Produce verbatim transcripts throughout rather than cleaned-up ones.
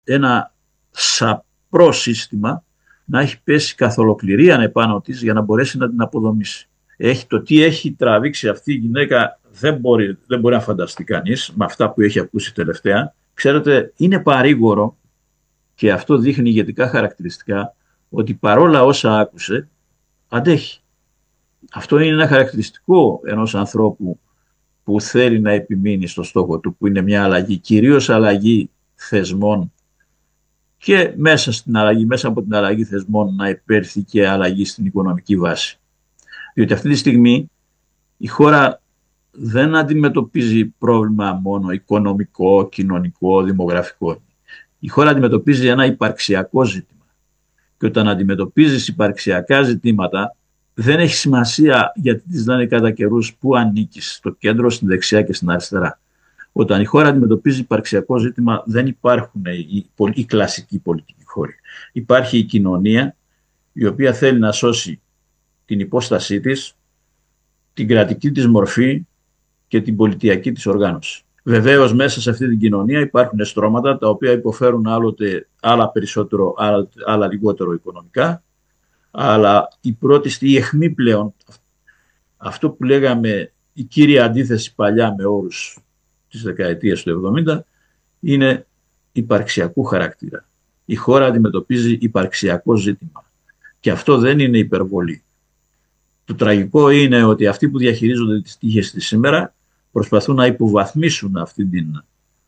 ένα σαπρό σύστημα να έχει πέσει καθ' ολοκληρία επάνω της για να μπορέσει να την αποδομήσει. Έχει, το τι έχει τραβήξει αυτή η γυναίκα δεν μπορεί, δεν μπορεί να φανταστεί κανείς με αυτά που έχει ακούσει τελευταία. Ξέρετε, είναι παρήγορο και αυτό δείχνει ηγετικά χαρακτηριστικά ότι παρόλα όσα άκουσε αντέχει. Αυτό είναι ένα χαρακτηριστικό ενός ανθρώπου που θέλει να επιμείνει στο στόχο του, που είναι μια αλλαγή, κυρίως αλλαγή θεσμών και μέσα στην αλλαγή, μέσα από την αλλαγή θεσμών να υπέρθει και αλλαγή στην οικονομική βάση. Διότι αυτή τη στιγμή η χώρα δεν αντιμετωπίζει πρόβλημα μόνο οικονομικό, κοινωνικό, δημογραφικό. Η χώρα αντιμετωπίζει ένα υπαρξιακό ζήτημα. Και όταν αντιμετωπίζεις υπαρξιακά ζητήματα, δεν έχει σημασία γιατί τις λένε κατά καιρούς που ανήκεις, στο κέντρο, στην δεξιά και στην αριστερά. Όταν η χώρα αντιμετωπίζει υπαρξιακό ζήτημα, δεν υπάρχουν οι, οι κλασικοί πολιτικοί χώροι. Υπάρχει η κοινωνία, η οποία θέλει να σώσει την υπόστασή της, την κρατική της μορφή και την πολιτιακή της οργάνωση. Βεβαίως μέσα σε αυτή την κοινωνία υπάρχουν στρώματα τα οποία υποφέρουν άλλοτε, άλλα περισσότερο, άλλα, άλλα λιγότερο οικονομικά, αλλά η πρώτη, η αιχμή πλέον, αυτό που λέγαμε η κύρια αντίθεση παλιά με όρους της δεκαετίας του εβδομήντα, είναι υπαρξιακού χαρακτήρα. Η χώρα αντιμετωπίζει υπαρξιακό ζήτημα και αυτό δεν είναι υπερβολή. Το τραγικό είναι ότι αυτοί που διαχειρίζονται τις τύχες της σήμερα προσπαθούν να υποβαθμίσουν αυτή την,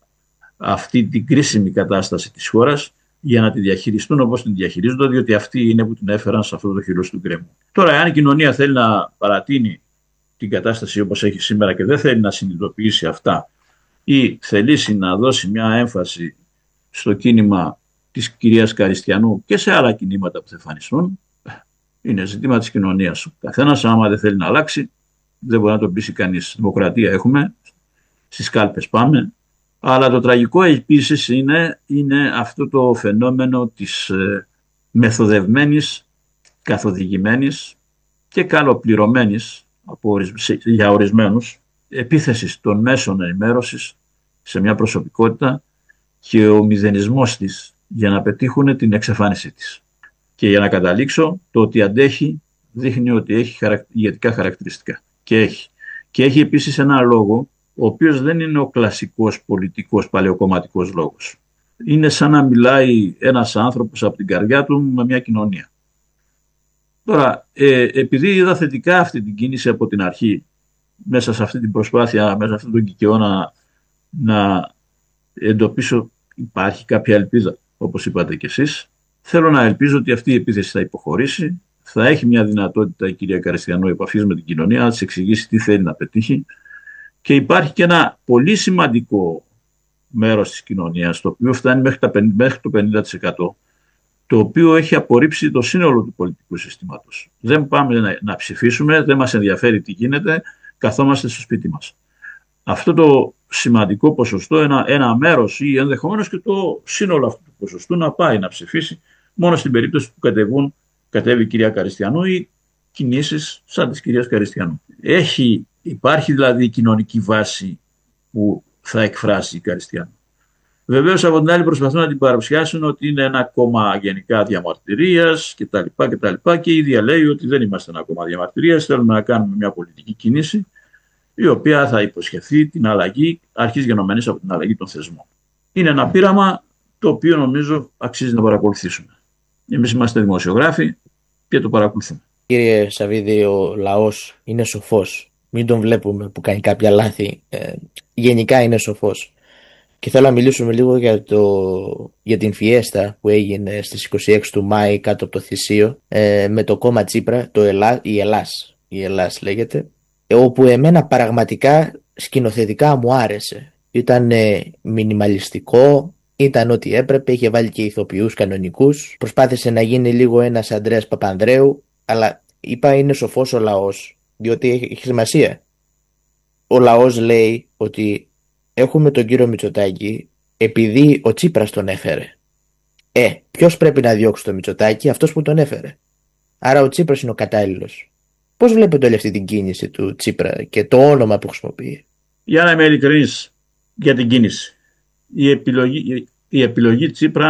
αυτή την κρίσιμη κατάσταση της χώρας για να τη διαχειριστούν όπως την διαχειρίζονται, διότι αυτοί είναι που την έφεραν σε αυτό το χειλός του γκρέμου. Τώρα, αν η κοινωνία θέλει να παρατείνει την κατάσταση όπως έχει σήμερα και δεν θέλει να συνειδητοποιήσει αυτά ή θελήσει να δώσει μια έμφαση στο κίνημα της κυρίας Καριστιανού και σε άλλα κινήματα που θα εμφανιστούν, είναι ζήτημα της κοινωνίας. Ο καθένας, άμα δεν θέλει να αλλάξει, δεν μπορεί να τον πείσει κανείς. Δημοκρατία έχουμε, στις κάλπες πάμε. Αλλά το τραγικό επίσης είναι, είναι αυτό το φαινόμενο της ε, μεθοδευμένης, καθοδηγημένης και καλοπληρωμένης από, για ορισμένους επίθεσης των μέσων ενημέρωσης σε μια προσωπικότητα και ο μηδενισμός της για να πετύχουν την εξαφάνισή της. Και για να καταλήξω, το ότι αντέχει δείχνει ότι έχει ηγετικά χαρακτηριστικά. Και έχει. Και έχει επίσης ένα λόγο, ο οποίος δεν είναι ο κλασικός πολιτικός παλαιοκομματικός λόγος. Είναι σαν να μιλάει ένας άνθρωπος από την καρδιά του με μια κοινωνία. Τώρα, ε, επειδή είδα θετικά αυτή την κίνηση από την αρχή, μέσα σε αυτή την προσπάθεια, μέσα σε αυτόν τον κικαιώνα να εντοπίσω υπάρχει κάποια ελπίδα, όπως είπατε κι εσείς, θέλω να ελπίζω ότι αυτή η επίθεση θα υποχωρήσει, θα έχει μια δυνατότητα η κυρία Καριστιανού επαφής με την κοινωνία, να της εξηγήσει τι θέλει να πετύχει. Και υπάρχει και ένα πολύ σημαντικό μέρος της κοινωνίας, το οποίο φτάνει μέχρι το πενήντα τοις εκατό, το οποίο έχει απορρίψει το σύνολο του πολιτικού συστήματος. Δεν πάμε να, να ψηφίσουμε, δεν μας ενδιαφέρει τι γίνεται, καθόμαστε στο σπίτι μας. Αυτό το σημαντικό ποσοστό, ένα, ένα μέρος ή ενδεχομένως και το σύνολο αυτού του ποσοστού να πάει να ψηφίσει, μόνο στην περίπτωση που κατεβούν, κατέβει η κυρία Καριστιανού ή κινήσεις σαν της κυρίας Καριστιανού. Έχει, υπάρχει δηλαδή η κοινωνική βάση που θα εκφράσει η Καριστιανού. Βεβαίως από την άλλη προσπαθούν να την παρουσιάσουν ότι είναι ένα κόμμα γενικά διαμαρτυρίας κτλ. Και, και η ίδια λέει ότι δεν είμαστε ένα κόμμα διαμαρτυρίας, θέλουμε να κάνουμε μια πολιτική κίνηση η οποία θα υποσχεθεί την αλλαγή, αρχής γενομένης από την αλλαγή των θεσμών. Είναι ένα πείραμα το οποίο νομίζω αξίζει να παρακολουθήσουμε. Εμείς είμαστε δημοσιογράφοι και το παρακολουθούμε. Κύριε Σαββίδη, ο λαός είναι σοφός. Μην τον βλέπουμε που κάνει κάποια λάθη. Ε, γενικά είναι σοφός. Και θέλω να μιλήσουμε λίγο για, το, για την φιέστα που έγινε στις είκοσι έξι του Μάη κάτω από το Θησίο ε, με το κόμμα Τσίπρα, το Ελλά, η Ελλάς, η Ελλάς λέγεται, όπου εμένα πραγματικά σκηνοθετικά μου άρεσε. Ήταν ε, μινιμαλιστικό, ήταν ό,τι έπρεπε, είχε βάλει και ηθοποιούς κανονικούς, προσπάθησε να γίνει λίγο ένας Ανδρέας Παπανδρέου, αλλά είπα είναι σοφός ο λαός, διότι έχει, έχει σημασία. Ο λαός λέει ότι έχουμε τον κύριο Μητσοτάκη επειδή ο Τσίπρας τον έφερε. Ε, ποιος πρέπει να διώξει τον Μητσοτάκη? Αυτός που τον έφερε. Άρα ο Τσίπρας είναι ο κατάλληλος. Πώς βλέπετε όλη αυτή την κίνηση του Τσίπρα και το όνομα που χρησιμοποιεί? Για να είμαι ειλικρινής για την κίνηση. Η επιλογή, η επιλογή Τσίπρα